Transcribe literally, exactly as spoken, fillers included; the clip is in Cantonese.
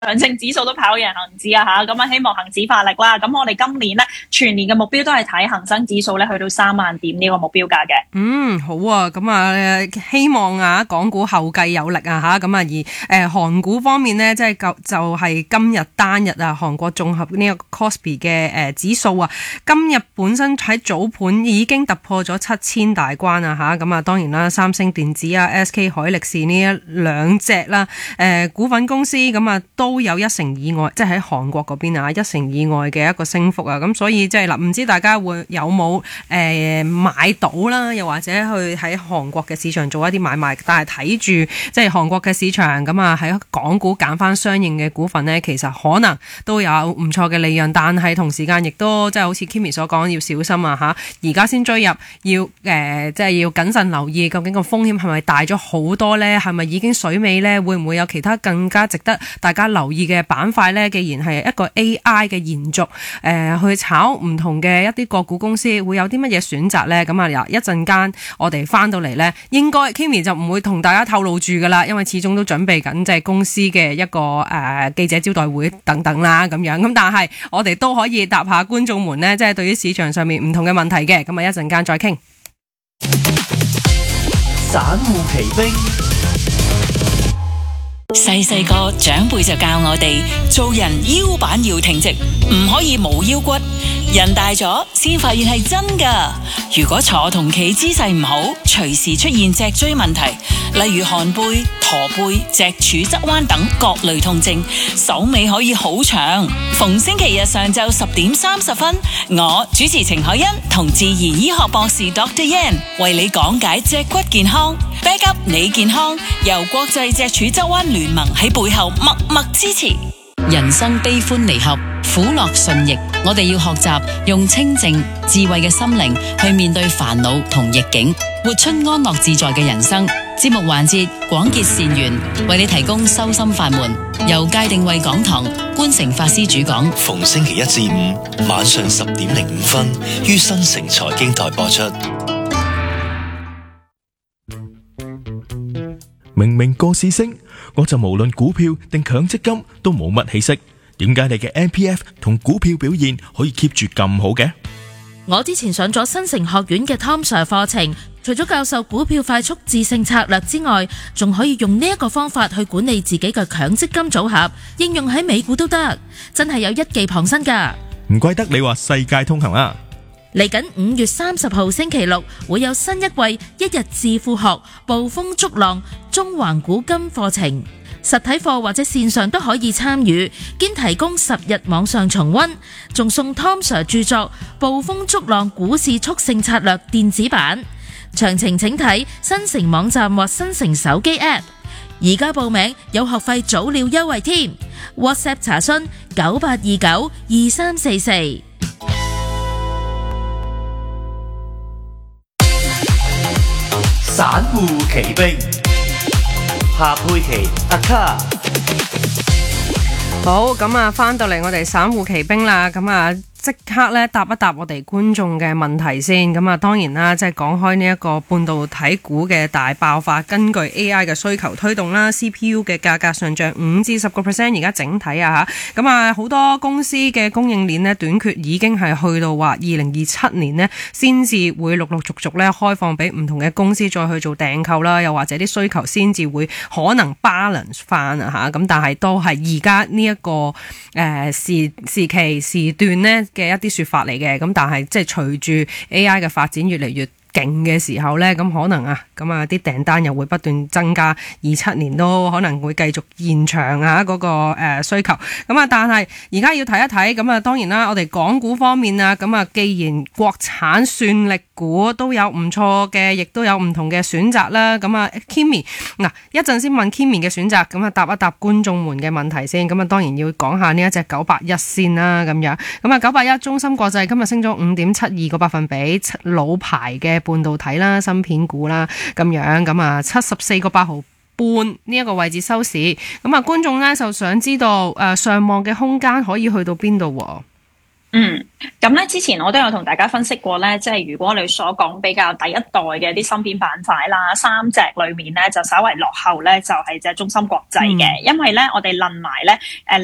上證指數都跑贏恒指啊吓，咁啊希望恒指發力啦。咁我哋今年咧全年嘅目標都係睇恒生指數咧去到三萬點呢個目標價嘅。 嗯，好啊，咁啊希望啊港股後繼有力啊吓，咁啊而誒韓、呃、股方面呢，即係就就係、是、今日單日啊韓國綜合呢個 Kospi 嘅誒、呃、指數啊，今日本身喺早盤已經突破咗七千大關啊吓，咁啊當然啦，三星電子啊、S K 海力士呢一兩隻啦，誒、呃、股份公司咁啊都有一成以外，即係喺韓國嗰邊啊，一成以外嘅一個升幅啊，咁所以即係嗱，唔知大家會有冇誒、呃、買到啦，又或者去喺韓國嘅市場做一啲買賣，但係睇住即係韓國嘅市場咁啊，喺港股揀翻相應嘅股份呢，其實可能都有唔錯嘅利潤，但係同時間亦都即係好似 Kimi 所講，要小心啊嚇！而家先追入，要誒、呃、即係要謹慎留意，究竟個風險係咪大咗好多呢？係咪已經水尾呢？會唔會有其他更加值得大家留意嘅板塊呢？既然係一個 A I 嘅延續，誒、呃、去炒唔同嘅一啲個股公司，會有啲乜嘢選擇呢？咁啊，一陣間我哋翻到嚟呢，應該 Kimi 就唔會同大家透露住噶啦，因為始終都準備緊即係公司嘅一個誒、呃、記者招待會等等啦，咁樣咁，但係我哋都可以答下觀眾們呢，即係對於市場上面唔同嘅問題嘅，咁啊一陣間再傾。 散戶奇兵。 細細個長輩就教我哋做人腰板要挺直，唔可以冇腰骨。人大咗先發現係真噶。如果坐同企姿勢唔好，隨時出現脊椎問題，例如寒背、駝背、脊柱側彎等各類痛症，手尾可以好長。逢星期日上晝十點三十分，我主持程海欣同自然醫學博士 Doctor Yan 為你講解脊骨健康，back up 你健康，由國際脊柱側彎聯盟喺背後默默支持。人生悲歡離合，苦樂順逆，我哋要學習用清靜智慧嘅心靈去面對煩惱同逆境，活出安樂自在嘅人生。節目環節廣結善緣，為你提供修心法門，由界定慧講堂觀誠法師主講， 逢星期一至五晚上十點零五分於新城財經台播出。 明明個市升，我就無論股票定強積金都冇乜起色，點解你嘅 M P F 同股票表現可以 keep 住咁好嘅？ 我之前上咗新城學院嘅 Tom Sir 課程，除咗教授股票快速致勝策略之外，仲可以用呢一個方法去管理自己嘅強積金組合，應用喺美股都得，真係有一技傍身噶。唔怪得你話世界通行啦！ 嚟緊五月三十號星期六會有新一季一日致富學暴風逐浪中橫古今課程，實體課或者線上都可以參與，兼提供十日網上重溫，仲送 Tom Sir 著作《暴風逐浪股市速勝策略》電子版。詳情請睇新城網站或新城手機 App。而家報名有學費早鳥優惠添 ，WhatsApp 查詢九八二九二三四四。 散戶奇兵，夏佩琪阿卡。 好，咁啊，翻到嚟我哋散戶奇兵啦，咁啊。即刻咧答一答我哋觀眾嘅問題先，咁啊當然啦，即係講開呢一個半導體股嘅大爆發，根據 A I 嘅需求推動啦 ，C P U 嘅價格上漲五至十個 percent， 而家整體啊嚇，咁啊好多公司嘅供應鏈呢短缺已經係去到話二零二七年呢先至會陸陸續續咧開放俾唔同嘅公司再去做訂購啦，又或者啲需求先至會可能 balance 翻啊嚇，咁但係都係而家呢一個誒、呃、時時期時段呢嘅一啲說法嚟嘅，咁但係即係隨住 A I 嘅發展越嚟越勁嘅時候呢，咁可能啊，咁啊啲訂單又會不斷增加，二七年都可能會繼續延長啊嗰個誒需求。咁啊，但係而家要睇一睇，咁啊當然啦，我哋港股方面啊，咁啊既然國產算力股都有唔錯嘅，亦都有唔同嘅選擇啦。咁啊 Kimi 嗱，一陣先問 Kimi 嘅選擇，咁啊答一答觀眾們嘅問題先。咁啊當然要講下呢一隻九八一先啦，咁樣。咁啊九八一中芯國際今日升咗五點七二個百分比，老牌嘅半導體啦、芯片股啦，咁樣咁啊，七十四個八毫半呢一個位置收市。咁啊，觀眾咧就想知道誒、呃，上望嘅空間可以去到邊度？ 嗯，咁咧之前我都有同大家分析過咧，即係如果你所講比較第一代嘅啲芯片板塊啦，三隻裏面咧就稍為落後咧，就係隻中芯國際嘅， 嗯、 因為咧我哋論埋咧誒。